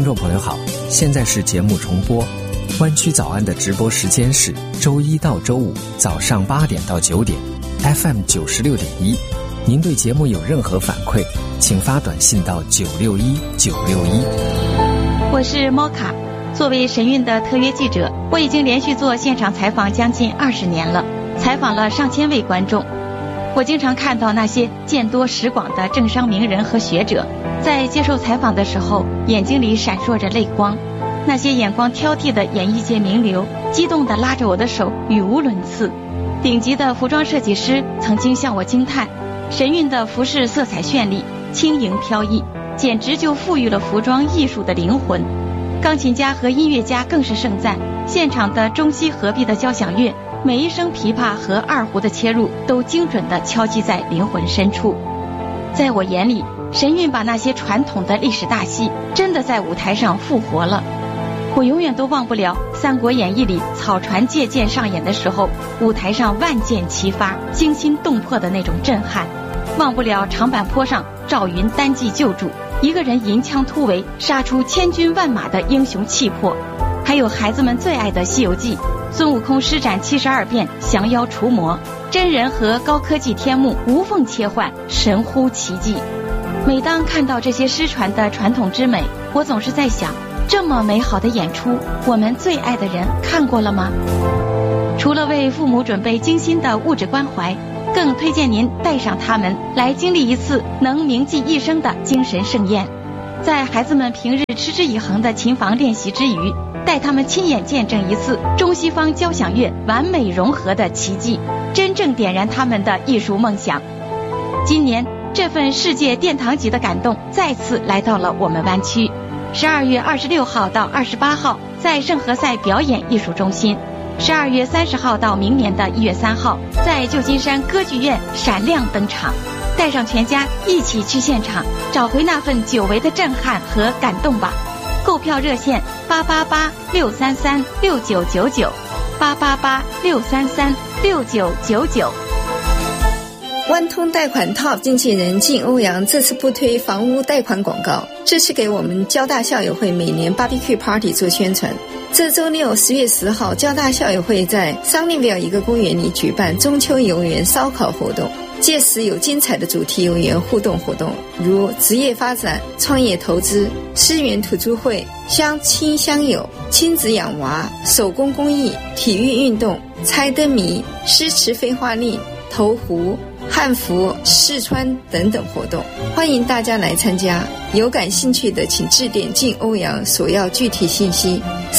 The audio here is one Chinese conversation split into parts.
听众朋友好，现在是节目重播。湾区早安的直播时间是周一到周五早上8点到9点 ，FM 96.1。您对节目有任何反馈，请发短信到961-961。 我是莫卡，作为神韵的特约记者，我已经连续做现场采访将近20年了，采访了上千位观众。我经常看到那些见多识广的政商名人和学者，在接受采访的时候，眼睛里闪烁着泪光。那些眼光挑剔的演艺界名流，激动地拉着我的手，语无伦次。顶级的服装设计师曾经向我惊叹，神韵的服饰色彩绚丽，轻盈飘逸，简直就赋予了服装艺术的灵魂。钢琴家和音乐家更是盛赞，现场的中西合璧的交响乐，每一声琵琶和二胡的切入都精准地敲击在灵魂深处。在我眼里，神韵把那些传统的历史大戏真的在舞台上复活了。我永远都忘不了《三国演义》里草船借箭上演的时候，舞台上万箭齐发，惊心动魄的那种震撼。忘不了长坂坡上赵云单骑救主，一个人银枪突围，杀出千军万马的英雄气魄。还有孩子们最爱的《西游记》，孙悟空施展72变降妖除魔，真人和高科技天幕无缝切换，神乎其技。每当看到这些失传的传统之美，我总是在想，这么美好的演出，我们最爱的人看过了吗？除了为父母准备精心的物质关怀，更推荐您带上他们来经历一次能铭记一生的精神盛宴。在孩子们平日持之以恒的琴房练习之余，带他们亲眼见证一次中西方交响乐完美融合的奇迹，真正点燃他们的艺术梦想。今年这份世界殿堂级的感动再次来到了我们湾区。12月26号到28号在圣何塞表演艺术中心，12月30号到明年的1月3号在旧金山歌剧院闪亮登场。带上全家一起去现场，找回那份久违的震撼和感动吧。购票热线888-633-6999 888-633-6999。 万通贷款 Top 经纪人靳欧阳这次不推房屋贷款广告，这是给我们交大校友会每年 BBQ Party 做宣传。这周六10月10号，交大校友会在桑尼维尔一个公园里举办中秋游园烧烤活动，届时有精彩的主题游园互动活动，如职业发展、创业投资、思源土著会、相亲相友、亲子养娃、手工工艺、体育运动、猜灯谜、诗词废话令、投壶、汉服、试穿等等活动，欢迎大家来参加。有感兴趣的请致电靳欧阳索要具体信息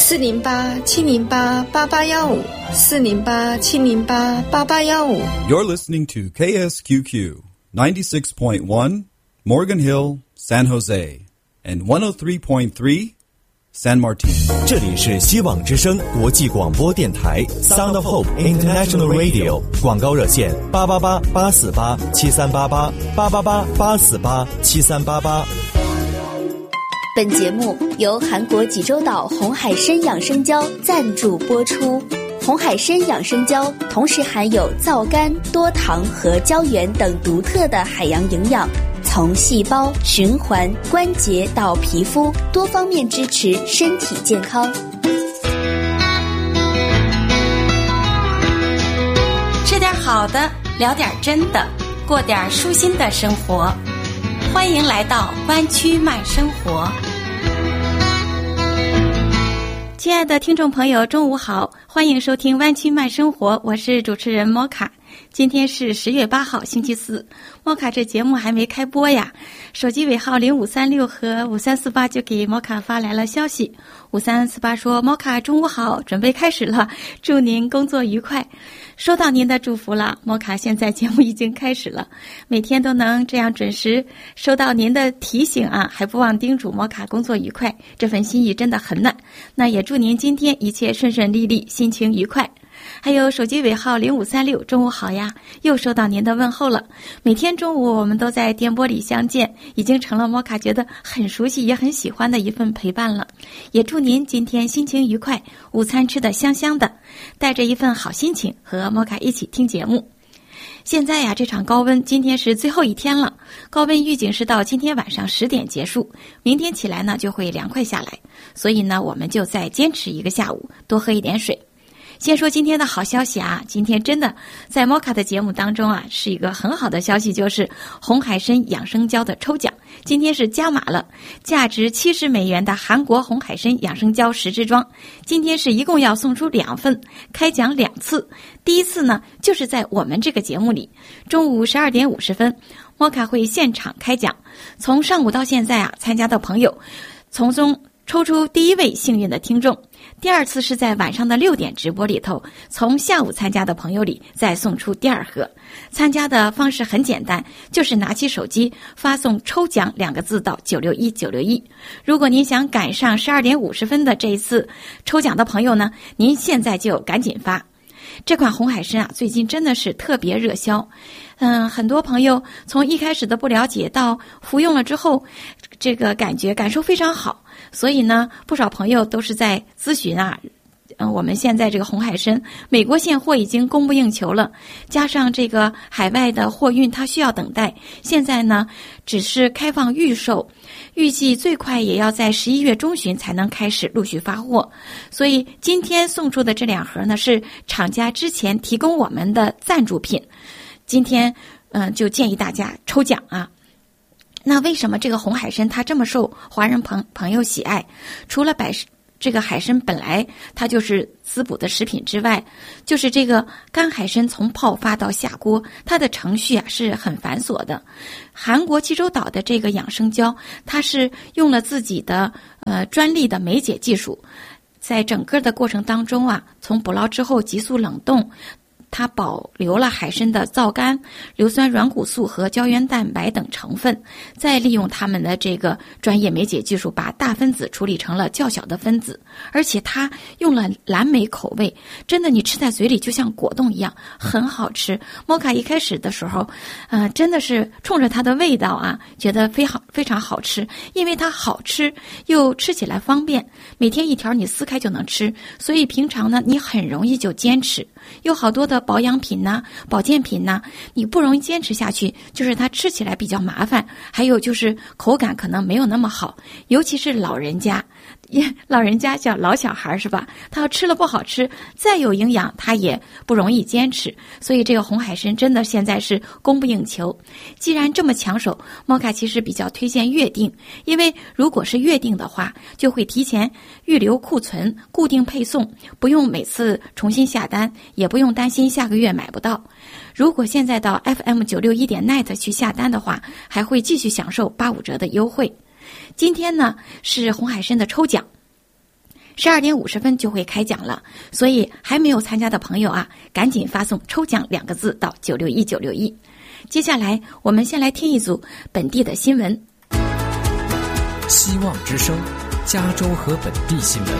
408-708-8815 408-708-8815。 You're listening to KSQQ 96.1 Morgan Hill, San Jose and 103.3 San Martin。 这里是希望之声国际广播电台 Sound of Hope International Radio， 广告热线888-848-7388 888-848-7388。 本节目由韩国济州岛红海参养生胶赞助播出。红海参养生胶同时含有皂苷、多糖和胶原等独特的海洋营养，从细胞、循环、关节到皮肤，多方面支持身体健康。 吃点好的，聊点真的，过点舒心的生活。欢迎来到湾区慢生活。亲爱的听众朋友，中午好，欢迎收听湾区慢生活，我是主持人莫卡。今天是10月8号星期四，莫卡这节目还没开播呀，手机尾号0536和5348就给莫卡发来了消息。5348说，莫卡中午好，准备开始了，祝您工作愉快。收到您的祝福了，莫卡现在节目已经开始了，每天都能这样准时收到您的提醒啊，还不忘叮嘱莫卡工作愉快，这份心意真的很暖。那也祝您今天一切顺顺利利，心情愉快。还有手机尾号0536，中午好呀，又收到您的问候了。每天中午我们都在电波里相见，已经成了莫卡觉得很熟悉也很喜欢的一份陪伴了。也祝您今天心情愉快，午餐吃得香香的，带着一份好心情和莫卡一起听节目。 现在呀，这场高温今天是最后一天了，高温预警是到今天晚上10点结束，明天起来呢就会凉快下来，所以呢我们就再坚持一个下午，多喝一点水。先说今天的好消息啊，今天真的在摩卡的节目当中啊，是一个很好的消息，就是红海参养生胶的抽奖，今天是加码了，价值$70的韩国红海参养生胶10支装，今天是一共要送出2份，开奖2次。第一次呢，就是在我们这个节目里，中午12点50分，摩卡会现场开奖，从上午到现在啊，参加的朋友从中抽出第一位幸运的听众。第二次是在晚上的6点直播里头，从下午参加的朋友里再送出第2盒。参加的方式很简单，就是拿起手机发送抽奖2个字到961961。如果您想赶上12点50分的这一次抽奖的朋友呢，您现在就赶紧发。这款红海参啊，最近真的是特别热销。很多朋友从一开始的不了解到服用了之后，这个感受非常好，所以呢，不少朋友都是在咨询啊。我们现在这个红海参，美国现货已经供不应求了，加上这个海外的货运它需要等待，现在呢只是开放预售，预计最快也要在11月中旬才能开始陆续发货。所以今天送出的这2盒呢，是厂家之前提供我们的赞助品，今天就建议大家抽奖啊。那为什么这个红海参它这么受华人朋友喜爱？除了这个海参本来它就是滋补的食品之外，就是这个干海参从泡发到下锅，它的程序啊是很繁琐的。韩国济州岛的这个养生胶，它是用了自己的专利的酶解技术，在整个的过程当中啊，从捕捞之后急速冷冻，它保留了海参的皂苷、硫酸软骨素和胶原蛋白等成分，再利用他们的这个专业酶解技术，把大分子处理成了较小的分子，而且它用了蓝莓口味，真的你吃在嘴里就像果冻一样，很好吃。摩卡一开始的时候，真的是冲着它的味道啊，觉得非常好吃，因为它好吃又吃起来方便，每天1条你撕开就能吃，所以平常呢你很容易就坚持。有好多的保养品呐、保健品呐，你不容易坚持下去，就是它吃起来比较麻烦，还有就是口感可能没有那么好，尤其是老人家叫老小孩是吧？他要吃了不好吃，再有营养他也不容易坚持，所以这个红海参真的现在是供不应求。既然这么抢手，摩卡其实比较推荐月订，因为如果是月订的话，就会提前预留库存，固定配送，不用每次重新下单，也不用担心下个月买不到。如果现在到 FM961.net 去下单的话，还会继续享受85折的优惠。今天呢是红海参的抽奖，12点50分就会开奖了，所以还没有参加的朋友啊，赶紧发送抽奖2个字到961961。接下来我们先来听一组本地的新闻。 希望之声，加州和本地新闻。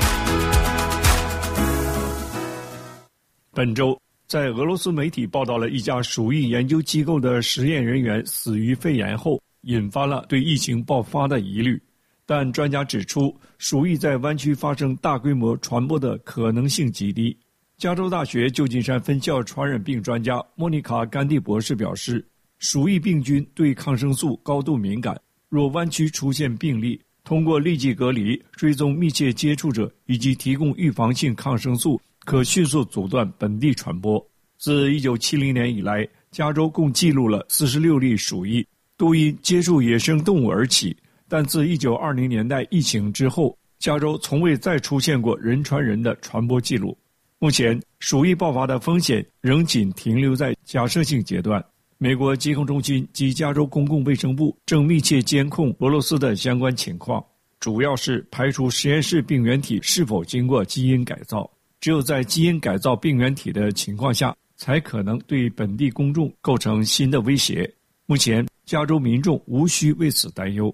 本周在俄罗斯媒体报道了一家鼠疫研究机构的实验人员死于肺炎后，引发了对疫情爆发的疑虑。但专家指出，鼠疫在湾区发生大规模传播的可能性极低。加州大学旧金山分校传染病专家莫妮卡·甘地博士表示，鼠疫病菌对抗生素高度敏感，若湾区出现病例，通过立即隔离、追踪密切接触者以及提供预防性抗生素，可迅速阻断本地传播。自1970年以来，加州共记录了46例鼠疫，都因接触野生动物而起，但自1920年代疫情之后，加州从未再出现过人传人的传播记录。目前，鼠疫爆发的风险仍仅停留在假设性阶段。美国疾控中心及加州公共卫生部正密切监控俄罗斯的相关情况，主要是排除实验室病原体是否经过基因改造。只有在基因改造病原体的情况下，才可能对本地公众构成新的威胁。目前，加州民众无需为此担忧。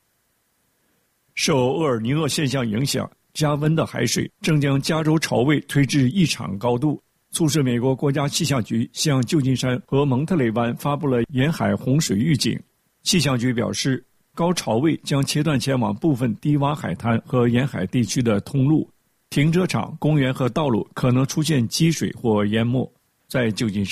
受厄尔尼诺现象影响，加温的海水正将加州潮位推至异常高度，促使美国国家气象局向旧金山和蒙特雷湾发布了沿海洪水预警。气象局表示，高潮位将切断前往部分低洼海滩和沿海地区的通路，停车场、公园和道路可能出现积水或淹没。在旧金山，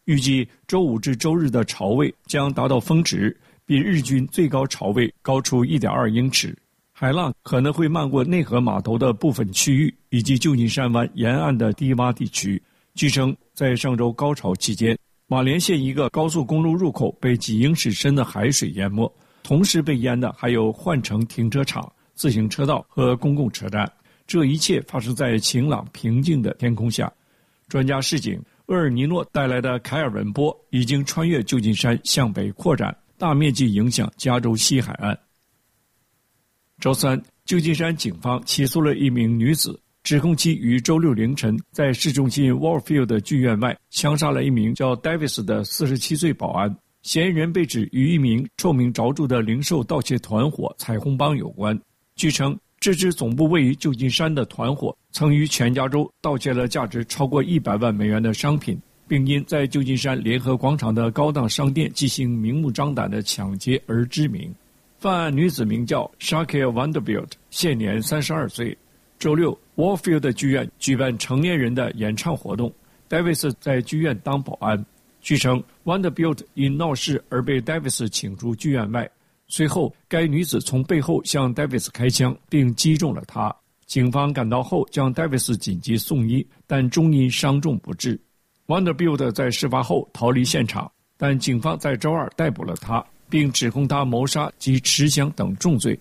预计周五至周日的潮位将达到峰值，比日均最高潮位高出 1.2 英尺。海浪可能会漫过内河码头的部分区域以及旧金山湾沿岸的低洼地区。据称，在上周高潮期间，马连县一个高速公路入口被几英尺深的海水淹没，同时被淹的还有换乘停车场、自行车道和公共车站。这一切发生在晴朗平静的天空下。专家示警，厄尔尼诺带来的凯尔文波已经穿越旧金山向北扩展，大面积影响加州西海岸。周三，旧金山警方起诉了一名女子，指控其于周六凌晨在市中心 Warfield 剧院外枪杀了一名叫 Davis 的47岁保安。嫌疑人被指与一名臭名昭著的零售盗窃团伙彩虹帮有关。据称，这支总部位于旧金山的团伙曾于全加州盗窃了价值超过100万美元的商品，并因在旧金山联合广场的高档商店进行明目张胆的抢劫而知名。犯案女子名叫 Shakir Vanderbilt， 现年32岁。周六 Warfield 剧院举办成年人的演唱活动， Davis 在剧院当保安。据称 Vanderbilt 因闹事而被 Davis 请出剧院外，随后该女子从背后向 Davis 开枪并击中了他。警方赶到后将 Davis 紧急送医，但终因伤重不治。 Vanderbilt 在事发后逃离现场，但警方在周二逮捕了他，并指控他谋杀及持枪等重罪。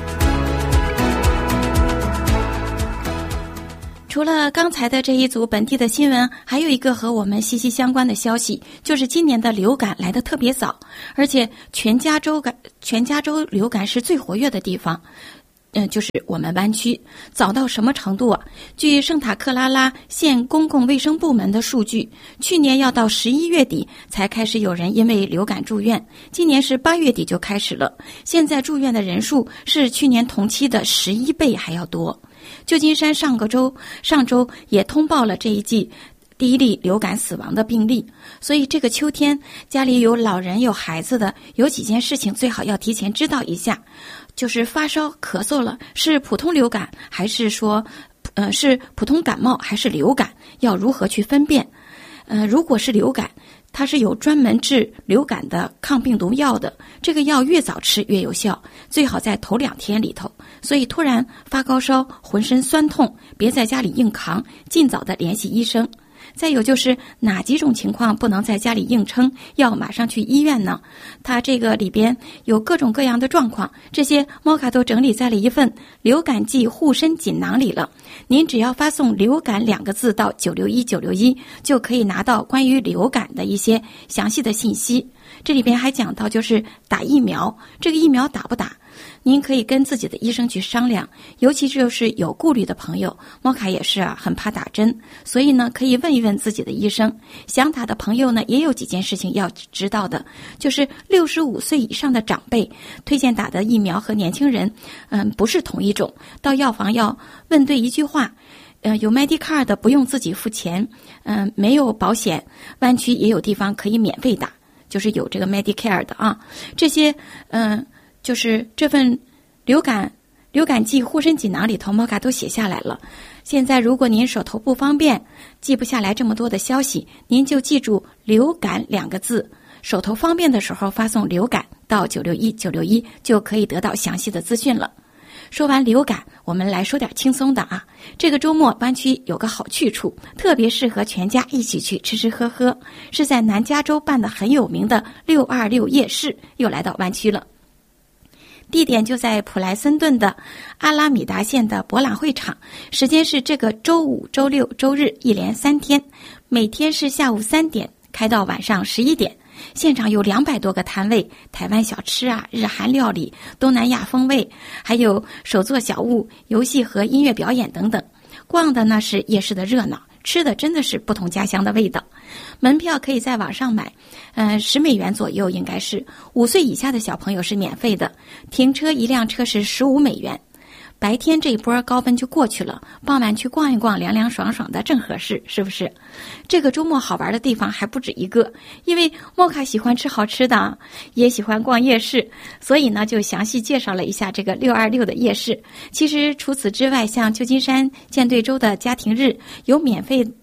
除了刚才的这一组本地的新闻，还有一个和我们息息相关的消息，就是今年的流感来得特别早，而且全加州流感是最活跃的地方。就是我们湾区，早到什么程度啊？据圣塔克拉拉县公共卫生部门的数据，去年要到11月底才开始有人因为流感住院，今年是8月底就开始了。现在住院的人数是去年同期的11倍还要多。旧金山上周也通报了这一季第一例流感死亡的病例，所以这个秋天家里有老人有孩子的，有几件事情最好要提前知道一下。就是发烧咳嗽了，是普通流感还是说是普通感冒还是流感，要如何去分辨。如果是流感，它是有专门治流感的抗病毒药的，这个药越早吃越有效，最好在头2天里头。所以突然发高烧浑身酸痛，别在家里硬扛，尽早的联系医生。再有就是哪几种情况不能在家里硬撑，要马上去医院呢？它这个里边有各种各样的状况，这些猫卡都整理在了一份流感季护身锦囊里了。您只要发送流感2个字到961961，就可以拿到关于流感的一些详细的信息。这里边还讲到就是打疫苗，这个疫苗打不打，您可以跟自己的医生去商量，尤其就是有顾虑的朋友，猫卡也是很怕打针，所以呢可以问一问自己的医生。想打的朋友呢也有几件事情要知道的，就是65岁以上的长辈推荐打的疫苗和年轻人不是同一种，到药房要问对一句话。有 Medicare 的不用自己付钱，没有保险，湾区也有地方可以免费打，就是有这个 Medicare 的啊。这些就是这份流感季护身锦囊里头，猫卡都写下来了。现在如果您手头不方便，记不下来这么多的消息，您就记住流感2个字，手头方便的时候发送流感到961961，就可以得到详细的资讯了。说完流感，我们来说点轻松的啊。这个周末湾区有个好去处，特别适合全家一起去吃吃喝喝，是在南加州办的很有名的626夜市又来到湾区了。地点就在普莱森顿的阿拉米达县的博览会场，时间是这个周5、周6、周日一连3天，每天是下午3点开到晚上11点。现场有200多个摊位，台湾小吃啊、日韩料理、东南亚风味，还有手作小物、游戏和音乐表演等等。逛的呢是夜市的热闹，吃的真的是不同家乡的味道。门票可以在网上买，$10美元左右应该是，5岁以下的小朋友是免费的，停车一辆车是15美元。白天这一波高温就过去了，傍晚去逛一逛，凉凉爽爽的正合适，是不是？这个周末好玩的地方还不止一个，因为莫卡喜欢吃好吃的，也喜欢逛夜市，所以呢就详细介绍了一下这个626的夜市。其实除此之外，像旧金山舰队州的家庭日有免费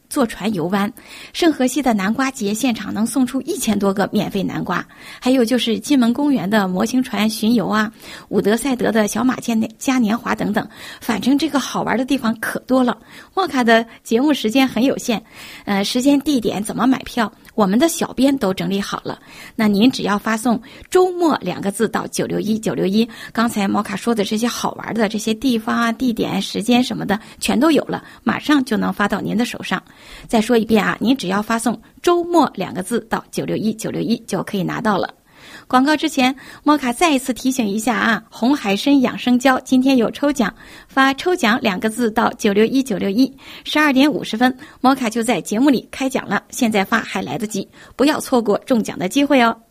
坐船游湾。圣荷西的南瓜节现场能送出1000多个免费南瓜。还有就是金门公园的模型船巡游啊，伍德赛德的小马嘉年华等等。反正这个好玩的地方可多了。莫卡的节目时间很有限，时间地点怎么买票，我们的小编都整理好了。那您只要发送周末2个字到961，刚才莫卡说的这些好玩的这些地方啊、地点、时间什么的全都有了，马上就能发到您的手上。再说一遍啊，您只要发送周末2个字到961就可以拿到了。广告之前，莫卡再一次提醒一下啊，红海参养生胶今天有抽奖，发抽奖2个字到961，12点50分，莫卡就在节目里开奖了，现在发还来得及，不要错过中奖的机会哦。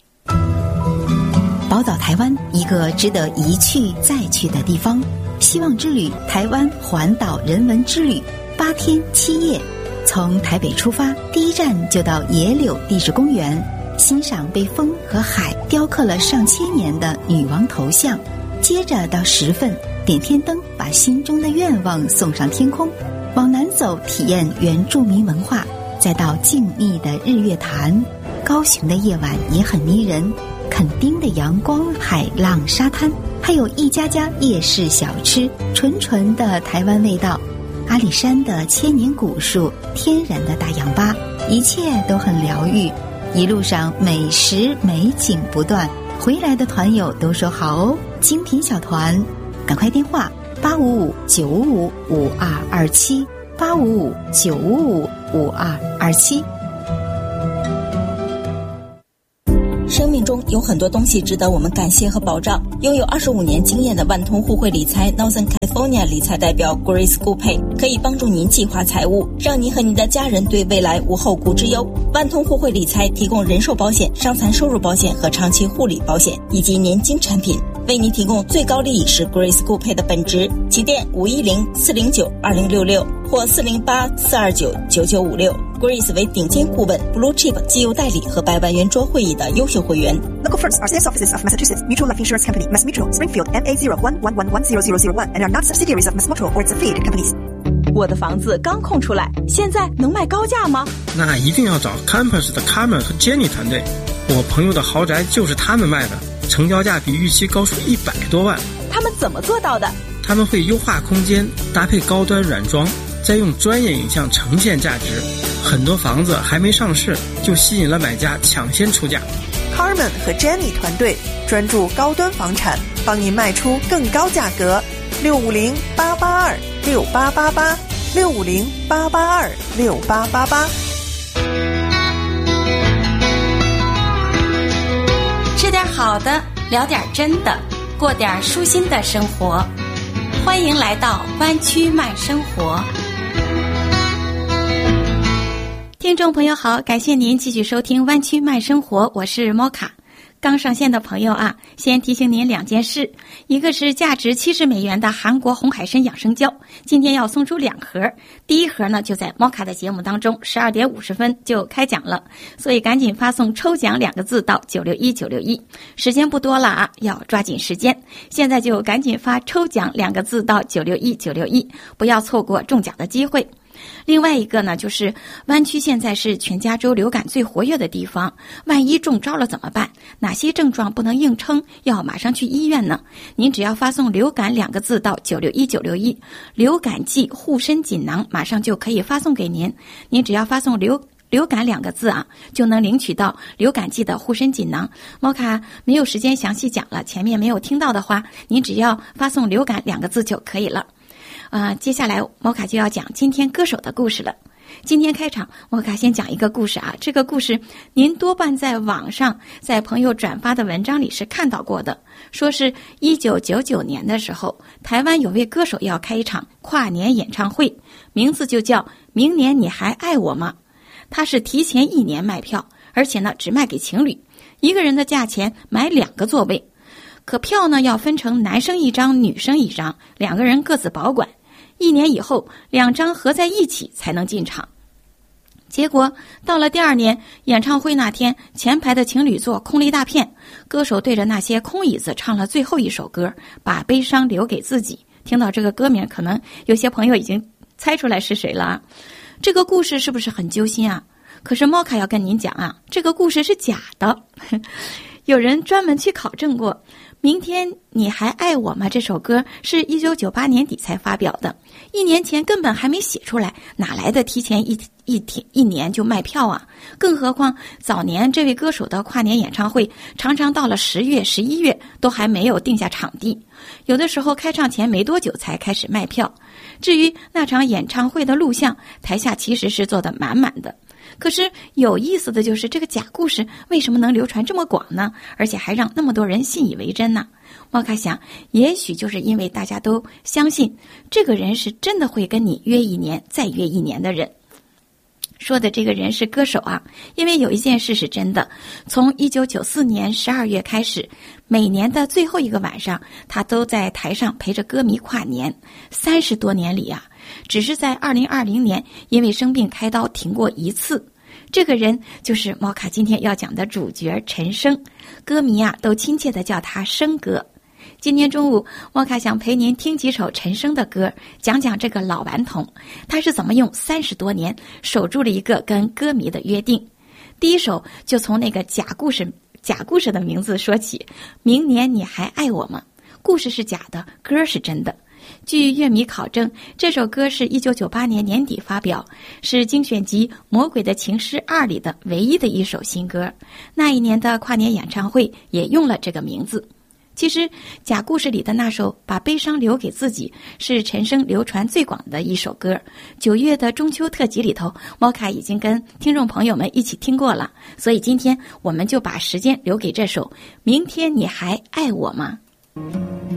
宝岛台湾，一个值得一去再去的地方。希望之旅台湾环岛人文之旅，8天7夜，从台北出发，第一站就到野柳地质公园，欣赏被风和海雕刻了上千年的女王头像，接着到石份点天灯，把心中的愿望送上天空，往南走体验原住民文化，再到静谧的日月潭。高雄的夜晚也很迷人，垦丁的阳光、海浪、沙滩，还有一家家夜市小吃，纯纯的台湾味道。阿里山的千年古树，天然的大氧吧，一切都很疗愈。一路上美食美景不断，回来的团友都说好哦，精品小团，赶快电话855-955-5227，855-955-5227。 生命中有很多东西值得我们感谢和保障。拥有25年经验的万通互惠理财 Northern California 理财代表 Grace Gupay 可以帮助您计划财务，让您和您的家人对未来无后顾之忧。万通互惠理财提供人寿保险、伤残收入保险和长期护理保险以及年金产品，为您提供最高利益是 Grace Gupay 的本职。起电510-409-2066或408-429-9956。Grace 为顶尖顾问 Blue Chip 绩优代理和100万圆桌会议的优秀会员。 Local firms are sales offices of Massachusetts Mutual Life Insurance Company, Mass Mutual, Springfield, MA01110001 and are not subsidiaries of Mass Mutual or its affiliated companies. 我的房子刚空出来，现在能卖高价吗？ 那一定要找 Campus 的 Carmen 和 Jenny 团队，我朋友的豪宅就是他们卖的，成交价比预期高出100多万。 他们怎么做到的？ 他们会优化空间，搭配高端软装，再用专业影像呈现价值。很多房子还没上市就吸引了买家抢先出价。 Carmen 和 Jenny 团队专注高端房产，帮您卖出更高价格。650-882-6888 650-882-6888。 吃点好的，聊点真的，过点舒心的生活。欢迎来到湾区慢生活。听众朋友好，感谢您继续收听湾区慢生活，我是莫卡。刚上线的朋友啊，先提醒您2件事，一个是价值70美元的韩国红海参养生胶，今天要送出2盒，第一盒呢就在莫卡的节目当中12点50分就开奖了，所以赶紧发送抽奖2个字到961，时间不多了啊，要抓紧时间，现在就赶紧发抽奖2个字到961，不要错过中奖的机会。另外一个呢，就是湾区现在是全加州流感最活跃的地方，万一中招了怎么办？哪些症状不能硬撑，要马上去医院呢？您只要发送流感2个字到961，流感剂护身锦囊马上就可以发送给您。您只要发送流感2个字啊，就能领取到流感剂的护身锦囊。莫卡没有时间详细讲了，前面没有听到的话，您只要发送流感2个字就可以了。接下来莫卡就要讲今天歌手的故事了。今天开场，莫卡先讲一个故事啊，这个故事您多半在网上在朋友转发的文章里是看到过的，说是1999年的时候，台湾有位歌手要开一场跨年演唱会，名字就叫明年你还爱我吗？他是提前1年卖票，而且呢只卖给情侣，一个人的价钱买2个座位，可票呢要分成男生1张女生1张，2个人各自保管，1年以后2张合在一起才能进场。结果到了第2年演唱会那天，前排的情侣座空了一大片，歌手对着那些空椅子唱了最后一首歌，把悲伤留给自己。听到这个歌名，可能有些朋友已经猜出来是谁了啊。 这个故事是不是很揪心啊？可是猫卡要跟您讲啊，这个故事是假的。有人专门去考证过，明天你还爱我吗这首歌是1998年底才发表的，1年前根本还没写出来，哪来的提前一年就卖票啊？更何况早年这位歌手的跨年演唱会常常到了10月、11月都还没有定下场地，有的时候开唱前没多久才开始卖票。至于那场演唱会的录像，台下其实是坐得满满的。可是有意思的就是这个假故事为什么能流传这么广呢？而且还让那么多人信以为真呢？猫卡想，也许就是因为大家都相信这个人是真的会跟你约1年再约1年的人。说的这个人是歌手啊，因为有一件事是真的，从1994年12月开始，每年的最后一个晚上，他都在台上陪着歌迷跨年。30多年里啊，只是在2020年因为生病开刀停过1次。这个人就是猫卡今天要讲的主角陈升，歌迷啊都亲切地叫他升哥。今天中午，猫卡想陪您听几首陈升的歌，讲讲这个老顽童，他是怎么用30多年守住了一个跟歌迷的约定。第一首就从那个假故事的名字说起，明年你还爱我吗？故事是假的，歌是真的。据乐迷考证，这首歌是1998年年底发表，是精选集《魔鬼的情诗2》里的唯一的一首新歌。那一年的跨年演唱会也用了这个名字。其实假故事里的那首《把悲伤留给自己》是陈升流传最广的一首歌。9月的中秋特辑里头，猫卡已经跟听众朋友们一起听过了，所以今天我们就把时间留给这首《明天你还爱我吗》。